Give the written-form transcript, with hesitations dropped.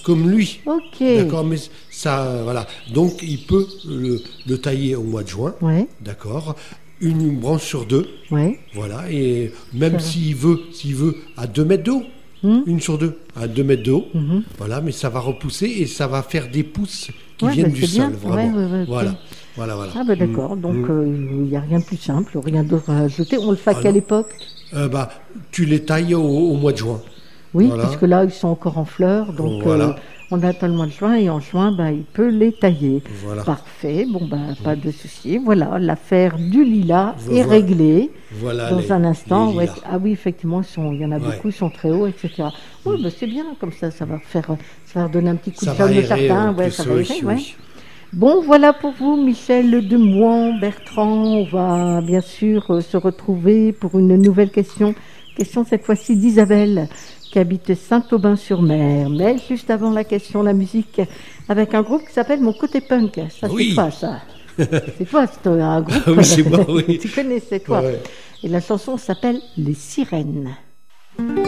comme lui. Ok. D'accord, mais ça, voilà. Donc, il peut le tailler au mois de juin. Ouais. D'accord. Une branche sur 2. Ouais. Voilà. Et même Ça- s'il veut à 2 mètres de haut. Une sur 2, à 2 mètres de haut. Voilà, mais ça va repousser et ça va faire des pousses qui Ouais, viennent bah, du c'est sol, bien. vraiment. Ouais, ok. Voilà. Ah bah d'accord, donc il n'y a rien de plus simple, rien d'autre à ajouter. On le fait à quelle non. époque? Tu les tailles au mois de juin. Oui, Voilà. puisque là, ils sont encore en fleurs, donc Voilà. on attend le mois de juin et en juin, il peut les tailler. Voilà. Parfait, pas de souci. Voilà, l'affaire du lilas est Voilà. réglée. Voilà Dans un instant, les ouais. lilas. Ah oui, effectivement, il y en a beaucoup, ils sont très hauts, etc. Oui, c'est bien, comme ça va leur donner un petit coup Ça de va jaune au aérer, jardin. en Ouais, plus, ça va oui, aérer, oui. ouais. Bon, voilà pour vous, Michel Demouan, Bertrand. On va bien sûr se retrouver pour une nouvelle question. Question cette fois-ci d'Isabelle, qui habite Saint-Aubin-sur-Mer. Mais juste avant la question, la musique, avec un groupe qui s'appelle Mon Côté Punk. Ça, Oui. c'est toi, ça. C'est toi, c'est un groupe. Ah oui, c'est moi, oui. Tu connais, c'est toi. Ouais. Et la chanson s'appelle Les Sirènes.